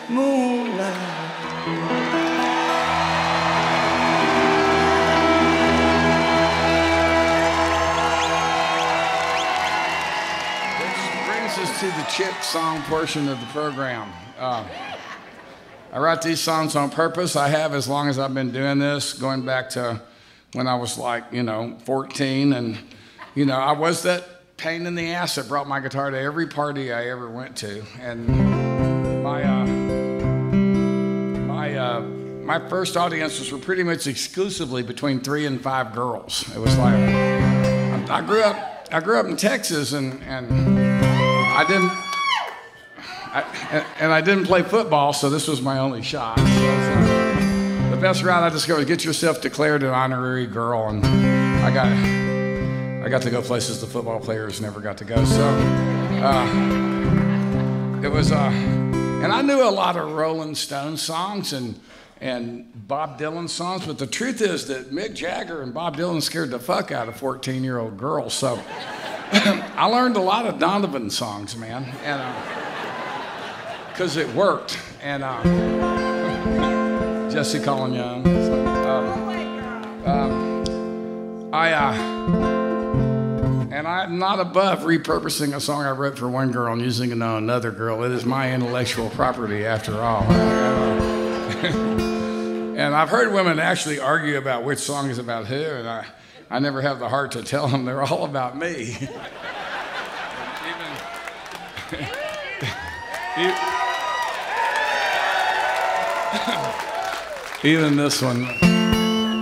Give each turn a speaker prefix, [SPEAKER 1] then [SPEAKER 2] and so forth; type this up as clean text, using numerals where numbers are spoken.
[SPEAKER 1] moonlight. To the chick song portion of the program. I write these songs on purpose. I have as long as I've been doing this, going back to when I was 14. And, I was that pain in the ass that brought my guitar to every party I ever went to. And my first audiences were pretty much exclusively between 3 and 5 girls. It was like, I grew up in Texas and I didn't play football, so this was my only shot. So the best route I discovered was get yourself declared an honorary girl, and I got to go places the football players never got to go. So it was, and I knew a lot of Rolling Stones songs and Bob Dylan songs, but the truth is that Mick Jagger and Bob Dylan scared the fuck out of 14-year-old girls. So I learned a lot of Donovan songs, man, and because it worked. And Jesse Colin Young. And I'm not above repurposing a song I wrote for one girl and using it on another girl. It is my intellectual property, after all. And I've heard women actually argue about which song is about who, and I never have the heart to tell them they're all about me. Even this one.